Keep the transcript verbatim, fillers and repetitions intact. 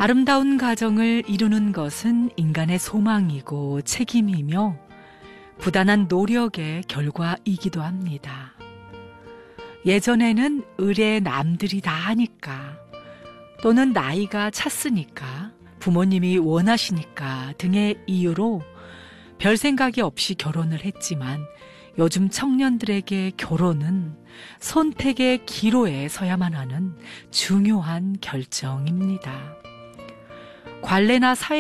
아름다운 가정을 이루는 것은 인간의 소망이고 책임이며 부단한 노력의 결과이기도 합니다. 예전에는 의뢰 남들이 다 하니까 또는 나이가 찼으니까 부모님이 원하시니까 등의 이유로 별 생각이 없이 결혼을 했지만 요즘 청년들에게 결혼은 선택의 기로에 서야만 하는 중요한 결정입니다. 관례나 사회